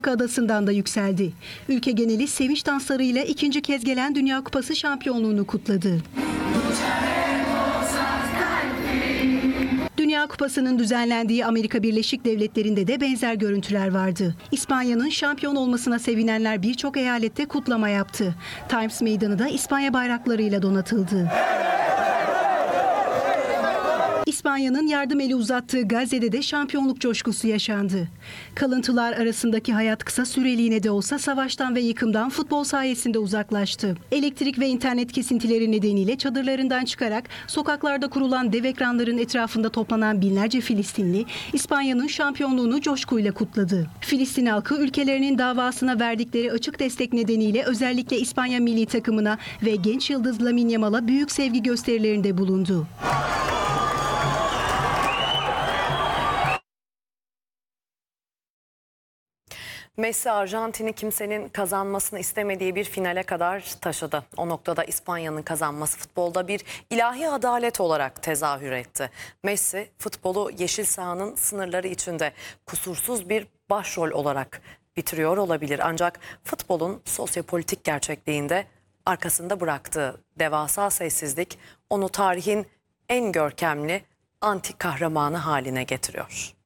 Adası'ndan da yükseldi. Ülke geneli sevinç danslarıyla ikinci kez gelen Dünya Kupası şampiyonluğunu kutladı. Dünya Kupası'nın düzenlendiği Amerika Birleşik Devletleri'nde de benzer görüntüler vardı. İspanya'nın şampiyon olmasına sevinenler birçok eyalette kutlama yaptı. Times Meydanı da İspanya bayraklarıyla donatıldı. İspanya'nın yardım eli uzattığı Gazze'de de şampiyonluk coşkusu yaşandı. Kalıntılar arasındaki hayat kısa süreliğine de olsa savaştan ve yıkımdan futbol sayesinde uzaklaştı. Elektrik ve internet kesintileri nedeniyle çadırlarından çıkarak sokaklarda kurulan dev ekranların etrafında toplanan binlerce Filistinli İspanya'nın şampiyonluğunu coşkuyla kutladı. Filistin halkı ülkelerinin davasına verdikleri açık destek nedeniyle özellikle İspanya milli takımına ve genç yıldız Lamine Yamal'a büyük sevgi gösterilerinde bulundu. Messi Arjantin'i kimsenin kazanmasını istemediği bir finale kadar taşıdı. O noktada İspanya'nın kazanması futbolda bir ilahi adalet olarak tezahür etti. Messi futbolu yeşil sahanın sınırları içinde kusursuz bir başrol olarak bitiriyor olabilir. Ancak futbolun sosyopolitik gerçekliğinde arkasında bıraktığı devasa sessizlik onu tarihin en görkemli anti kahramanı haline getiriyor.